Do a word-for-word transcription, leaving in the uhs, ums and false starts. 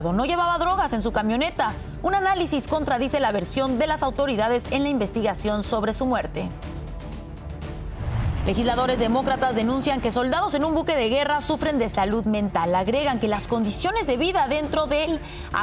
No llevaba drogas en su camioneta. Un análisis contradice la versión de las autoridades en la investigación sobre su muerte. Legisladores demócratas denuncian que soldados en un buque de guerra sufren de salud mental. Agregan que las condiciones de vida dentro del